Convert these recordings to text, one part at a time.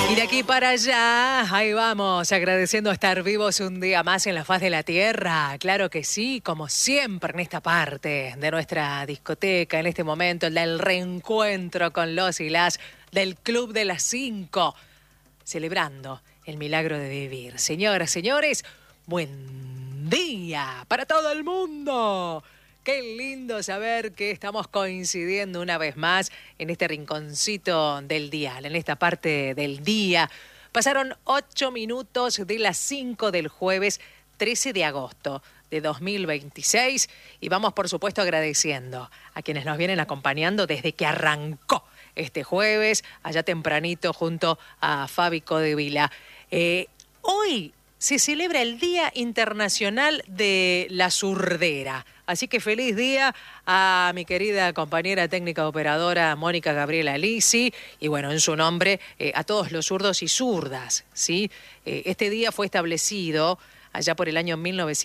Y de aquí para allá, ahí vamos, agradeciendo estar vivos un día más en la faz de la tierra. Claro que sí, como siempre en esta parte de nuestra discoteca, en este momento, el del reencuentro con los y las del Club de las 5, celebrando el milagro de vivir. Señoras, señores, buen día para todo el mundo. Qué lindo saber que estamos coincidiendo una vez más en este rinconcito del dial, en esta parte del día. Pasaron 8 minutos de las 5 del jueves 13 de agosto de 2026 y vamos, por supuesto, agradeciendo a quienes nos vienen acompañando desde que arrancó este jueves, allá tempranito, junto a Fabi Codevila. Hoy se celebra el Día Internacional de la Surdera. Así que feliz día a mi querida compañera técnica operadora Mónica Gabriela Lisi y bueno, en su nombre a todos los zurdos y zurdas, ¿sí? Este día fue establecido allá por el año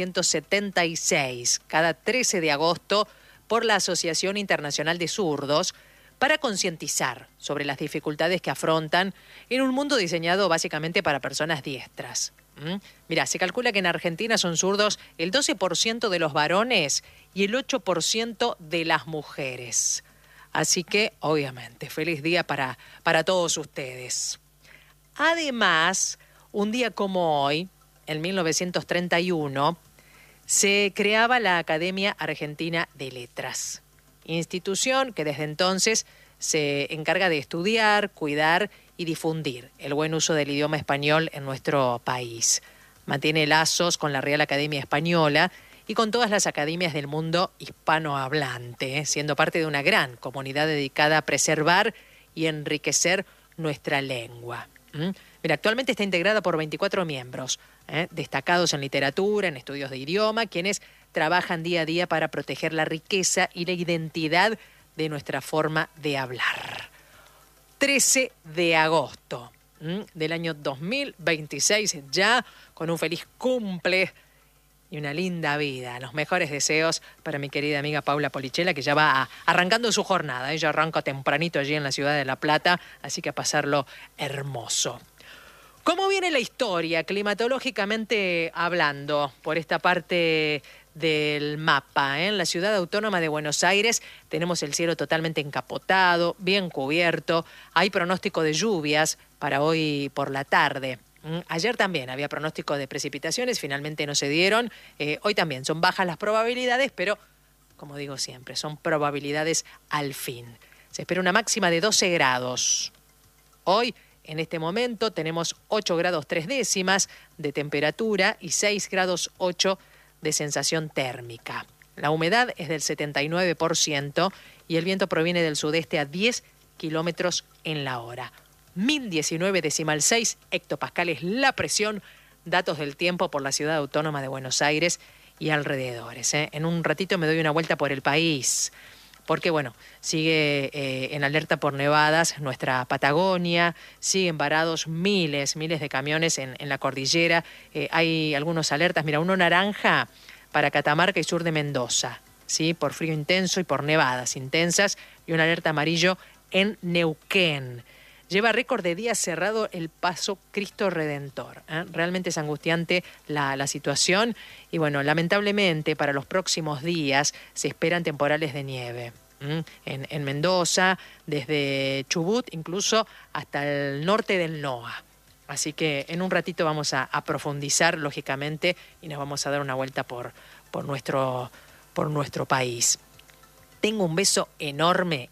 1976, cada 13 de agosto, por la Asociación Internacional de Zurdos, para concientizar sobre las dificultades que afrontan en un mundo diseñado básicamente para personas diestras. Mirá, se calcula que en Argentina son zurdos el 12% de los varones y el 8% de las mujeres. Así que, obviamente, feliz día para todos ustedes. Además, un día como hoy, en 1931, se creaba la Academia Argentina de Letras, institución que desde entonces se encarga de estudiar, cuidar y difundir el buen uso del idioma español en nuestro país. Mantiene lazos con la Real Academia Española y con todas las academias del mundo hispanohablante, siendo parte de una gran comunidad dedicada a preservar y enriquecer nuestra lengua. Mira, actualmente está integrada por 24 miembros, destacados en literatura, en estudios de idioma, quienes trabajan día a día para proteger la riqueza y la identidad de nuestra forma de hablar. 13 de agosto del año 2026, ya con un feliz cumple y una linda vida. Los mejores deseos para mi querida amiga Paula Polichela, que ya va arrancando su jornada. Ella arranca tempranito allí en la ciudad de La Plata, así que a pasarlo hermoso. ¿Cómo viene la historia, climatológicamente hablando, por esta parte del mapa? En la ciudad autónoma de Buenos Aires tenemos el cielo totalmente encapotado, bien cubierto. Hay pronóstico de lluvias para hoy por la tarde. Ayer también había pronóstico de precipitaciones, finalmente no se dieron. Hoy también son bajas las probabilidades, pero, como digo siempre, son probabilidades al fin. Se espera una máxima de 12 grados. Hoy, en este momento, tenemos 8 grados 3 décimas de temperatura y 6 grados 8 de sensación térmica. La humedad es del 79% y el viento proviene del sudeste a 10 kilómetros en la hora. 1019,6 hectopascales la presión, datos del tiempo por la ciudad autónoma de Buenos Aires y alrededores. En un ratito me doy una vuelta por el país, porque bueno, sigue en alerta por nevadas nuestra Patagonia, siguen varados miles de camiones en la cordillera, hay algunos alertas, mira, uno naranja para Catamarca y sur de Mendoza, ¿sí? Por frío intenso y por nevadas intensas, y un alerta amarillo en Neuquén. Lleva récord de días cerrado el paso Cristo Redentor. Realmente es angustiante la situación y bueno, lamentablemente para los próximos días se esperan temporales de nieve. En Mendoza, desde Chubut incluso hasta el norte del NOA. Así que en un ratito vamos a profundizar, lógicamente, y nos vamos a dar una vuelta por nuestro país. Tengo un beso enorme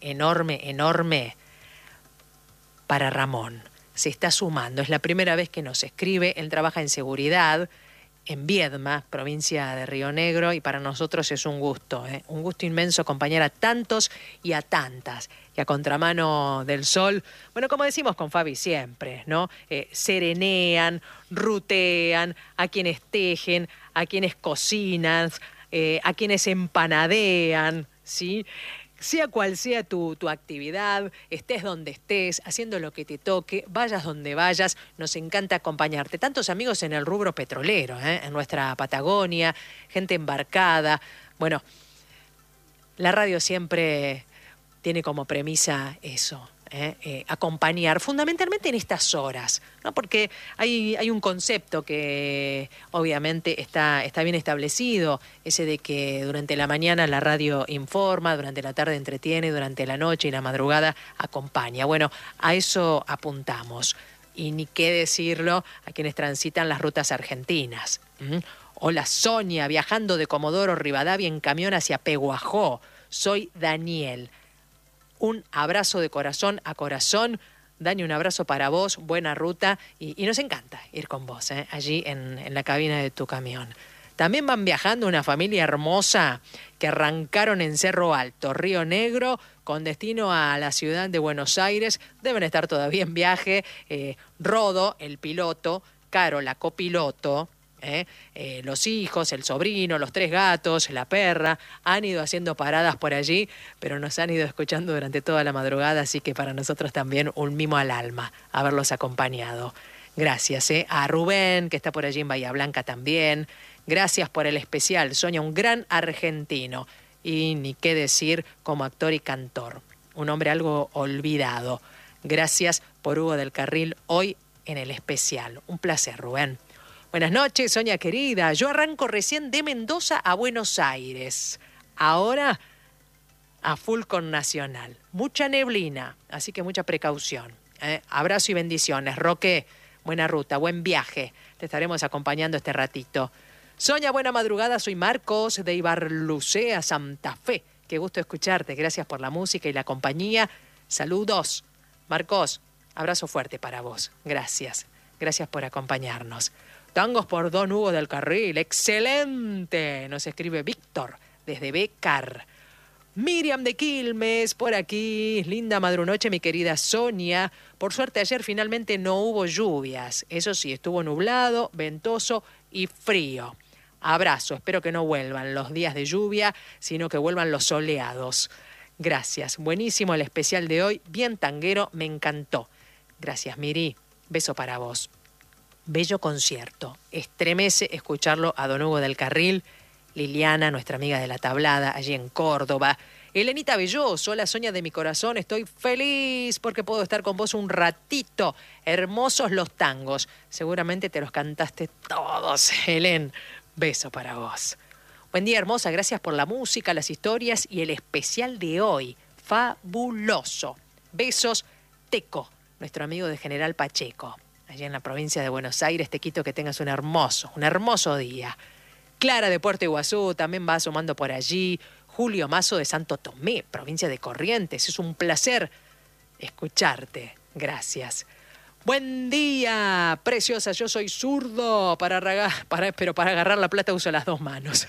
para Ramón. Se está sumando, es la primera vez que nos escribe. Él trabaja en seguridad en Viedma, provincia de Río Negro, y para nosotros es un gusto inmenso acompañar a tantos y a tantas que a contramano del sol, bueno, como decimos con Fabi siempre, ¿no? Serenean, rutean, a quienes tejen, a quienes cocinan, a quienes empanadean, ¿sí? Sea cual sea tu actividad, estés donde estés, haciendo lo que te toque, vayas donde vayas, nos encanta acompañarte. Tantos amigos en el rubro petrolero, en nuestra Patagonia, gente embarcada. Bueno, la radio siempre tiene como premisa eso, acompañar fundamentalmente en estas horas, ¿no? Porque hay un concepto que obviamente está bien establecido, ese de que durante la mañana la radio informa, durante la tarde entretiene, durante la noche y la madrugada acompaña. Bueno, a eso apuntamos. Y ni qué decirlo a quienes transitan las rutas argentinas. Hola Sonia, viajando de Comodoro Rivadavia en camión hacia Peguajó. Soy Daniel. Un abrazo de corazón a corazón. Dani, un abrazo para vos, buena ruta. Y nos encanta ir con vos, allí en la cabina de tu camión. También van viajando una familia hermosa que arrancaron en Cerro Alto, Río Negro, con destino a la ciudad de Buenos Aires. Deben estar todavía en viaje. Rodo, el piloto, Caro, la copiloto, los hijos, el sobrino, los 3 gatos, la perra, han ido haciendo paradas por allí, pero nos han ido escuchando durante toda la madrugada, así que para nosotros también un mimo al alma haberlos acompañado. Gracias a Rubén, que está por allí en Bahía Blanca también. Gracias por el especial, Sonia, un gran argentino. Y ni qué decir como actor y cantor. Un hombre algo olvidado. Gracias por Hugo del Carril hoy en el especial. Un placer, Rubén. Buenas noches, Sonia querida. Yo arranco recién de Mendoza a Buenos Aires. Ahora a full con Nacional. Mucha neblina, así que mucha precaución. Abrazo y bendiciones. Roque, buena ruta, buen viaje. Te estaremos acompañando este ratito. Sonia, buena madrugada. Soy Marcos de Ibarlucea, Santa Fe. Qué gusto escucharte. Gracias por la música y la compañía. Saludos. Marcos, abrazo fuerte para vos. Gracias. Gracias por acompañarnos. Tangos por Don Hugo del Carril. ¡Excelente! Nos escribe Víctor desde Becar. Miriam de Quilmes, por aquí. Linda madrunoche, mi querida Sonia. Por suerte ayer finalmente no hubo lluvias. Eso sí, estuvo nublado, ventoso y frío. Abrazo, espero que no vuelvan los días de lluvia, sino que vuelvan los soleados. Gracias, buenísimo el especial de hoy, bien tanguero, me encantó. Gracias, Miri, beso para vos. Bello concierto, estremece escucharlo a Don Hugo del Carril, Liliana, nuestra amiga de la tablada, allí en Córdoba. Elenita Belloso, la Sonia de mi corazón, estoy feliz porque puedo estar con vos un ratito. Hermosos los tangos, seguramente te los cantaste todos, Helen. Beso para vos. Buen día, hermosa, gracias por la música, las historias y el especial de hoy. Fabuloso. Besos, Teco, nuestro amigo de General Pacheco, allá en la provincia de Buenos Aires. Te quito que tengas un hermoso día. Clara de Puerto Iguazú también va asomando por allí. Julio Mazo de Santo Tomé, provincia de Corrientes. Es un placer escucharte. Gracias. Buen día, preciosa. Yo soy zurdo, pero para agarrar la plata uso las 2 manos.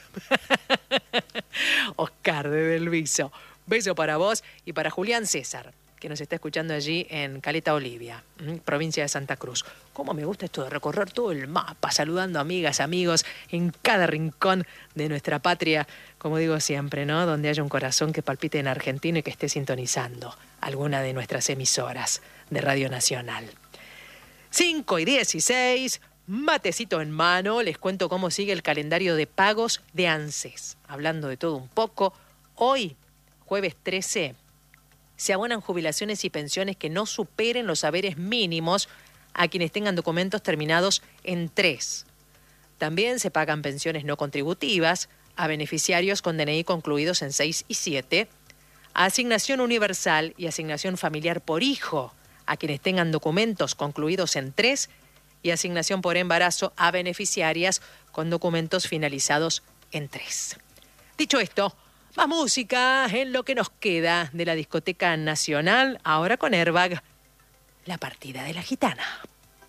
Oscar de Delviso. Beso para vos y para Julián César, que nos está escuchando allí en Caleta Olivia, provincia de Santa Cruz. Cómo me gusta esto de recorrer todo el mapa, saludando amigas, amigos, en cada rincón de nuestra patria, como digo siempre, ¿no? Donde haya un corazón que palpite en argentino y que esté sintonizando alguna de nuestras emisoras de Radio Nacional. 5:16, matecito en mano, les cuento cómo sigue el calendario de pagos de ANSES. Hablando de todo un poco, hoy, jueves 13, se abonan jubilaciones y pensiones que no superen los haberes mínimos a quienes tengan documentos terminados en 3. También se pagan pensiones no contributivas a beneficiarios con DNI concluidos en 6 y 7, a asignación universal y asignación familiar por hijo a quienes tengan documentos concluidos en 3 y asignación por embarazo a beneficiarias con documentos finalizados en 3. Dicho esto, más música en lo que nos queda de la discoteca nacional, ahora con Airbag, la partida de la gitana.